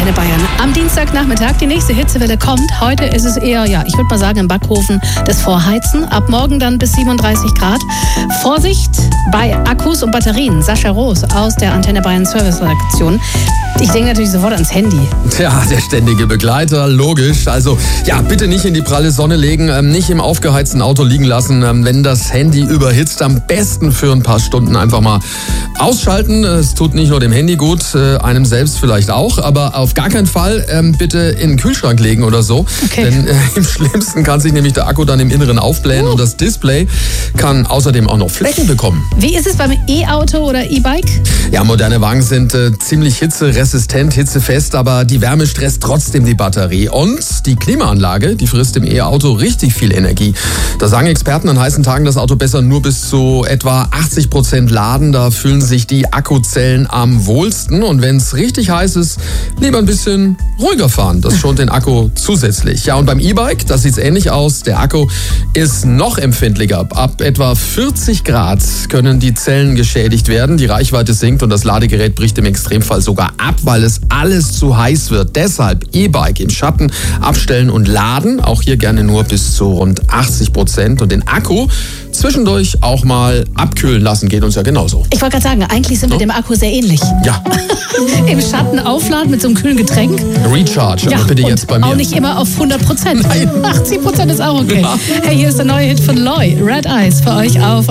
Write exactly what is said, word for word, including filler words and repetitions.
Antenne Bayern. Am Dienstagnachmittag die nächste Hitzewelle kommt. Heute ist es eher, ja, ich würde mal sagen, im Backofen das Vorheizen. Ab morgen dann bis siebenunddreißig Grad. Vorsicht bei Akkus und Batterien. Sascha Roos aus der Antenne Bayern Service-Redaktion. Ich denke natürlich sofort ans Handy. Ja, der ständige Begleiter, logisch. Also, ja, bitte nicht in die pralle Sonne legen, ähm, nicht im aufgeheizten Auto liegen lassen. Ähm, wenn das Handy überhitzt, am besten für ein paar Stunden einfach mal ausschalten. Es tut nicht nur dem Handy gut, äh, einem selbst vielleicht auch, aber auf gar keinen Fall ähm, bitte in den Kühlschrank legen oder so. Okay. Denn äh, im Schlimmsten kann sich nämlich der Akku dann im Inneren aufblähen uh. und das Display kann außerdem auch noch Flecken bekommen. Wie ist es beim E-Auto oder E-Bike? Ja, moderne Wagen sind äh, ziemlich hitzeresistent, hitzefest, aber die Wärme stresst trotzdem die Batterie. Und die Klimaanlage, die frisst im E-Auto richtig viel Energie. Da sagen Experten an heißen Tagen, das Auto besser nur bis zu etwa achtzig Prozent laden. Da fühlen sich die Akkuzellen am wohlsten. Und wenn es richtig heiß ist, lieber ein bisschen ruhiger fahren. Das schont den Akku zusätzlich. Ja, und beim E-Bike, das sieht ähnlich aus. Der Akku ist noch empfindlicher. Ab etwa vierzig Grad können die Zellen geschädigt werden. Die Reichweite sinkt und das Ladegerät bricht im Extremfall sogar ab, weil es alles zu heiß wird. Deshalb E-Bike im Schatten abstellen und laden. Auch hier gerne nur bis zu rund achtzig Prozent. Und den Akku zwischendurch auch mal abkühlen lassen, geht uns ja genauso. Ich wollte gerade sagen, eigentlich sind wir dem Akku sehr ähnlich. Ja. Im Schatten aufladen mit so einem kühlen Getränk. Recharge, ja, aber bitte und jetzt bei mir. Auch nicht immer auf hundert Prozent. Nein. achtzig Prozent ist auch okay. Ja. Hey, hier ist der neue Hit von Loy, Red Eyes, für euch auf